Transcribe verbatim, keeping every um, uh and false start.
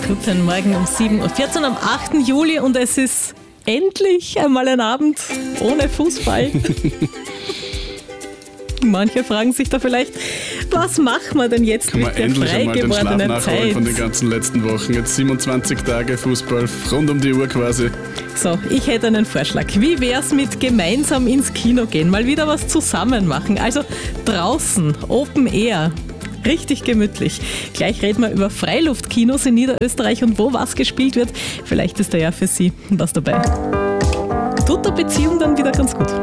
Guten Morgen um sieben Uhr vierzehn am achten Juli und es ist endlich einmal ein Abend ohne Fußball. Manche fragen sich da vielleicht, was machen wir denn jetzt Kann mit der endlich einmal den Schlaf freigewordenen nachholen Zeit? von den ganzen letzten Wochen. Jetzt siebenundzwanzig Tage Fußball, rund um die Uhr quasi. So, ich hätte einen Vorschlag. Wie wär's mit gemeinsam ins Kino gehen? Mal wieder was zusammen machen. Also draußen, Open Air. Richtig gemütlich. Gleich reden wir über Freiluftkinos in Niederösterreich und wo was gespielt wird. Vielleicht ist da ja für Sie was dabei. Tut der Beziehung dann wieder ganz gut.